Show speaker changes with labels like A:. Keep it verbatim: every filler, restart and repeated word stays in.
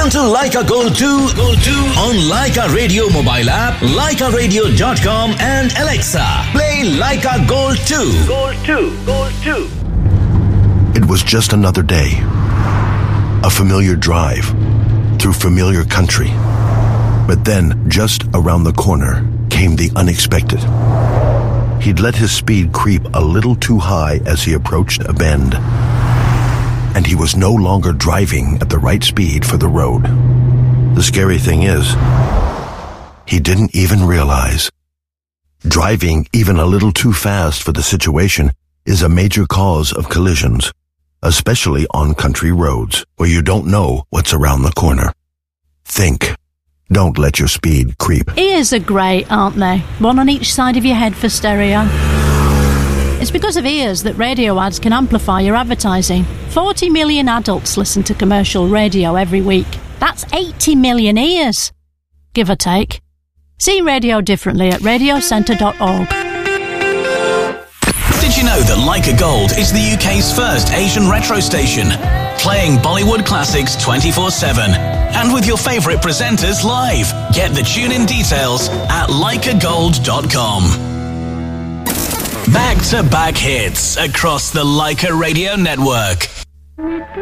A: Want to Leica Gold two? Gold two on Leica Radio mobile app, leica radio dot com and Alexa. Play Leica Gold two. Gold two. Gold two.
B: It was just another day. A familiar drive through familiar country. But then, just around the corner, came the unexpected. He'd let his speed creep a little too high as he approached a bend. And he was no longer driving at the right speed for the road. The scary thing is, he didn't even realize. Driving even a little too fast for the situation is a major cause of collisions, especially on country roads where you don't know what's around the corner. Think. Don't let your speed creep.
C: Ears are great, aren't they? One on each side of your head for stereo. It's because of ears that radio ads can amplify your advertising. forty million adults listen to commercial radio every week. That's eighty million ears, give or take. See radio differently at radio centre dot org.
D: Did you know that Leica Gold is the U K's first Asian retro station? Playing Bollywood classics twenty-four seven. And with your favourite presenters live. Get the tune-in details at leica gold dot com. Back-to-back hits across the Leica Radio network.